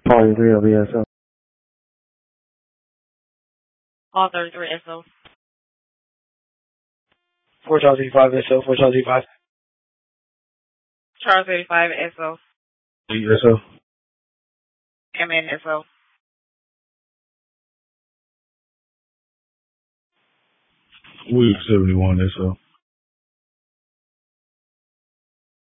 Paul 3 LBSO. All 33 SO. 4 Charles 85 SO, 4 Charles 85. Charles 85 SO. SO. MN SO. William 71 SO.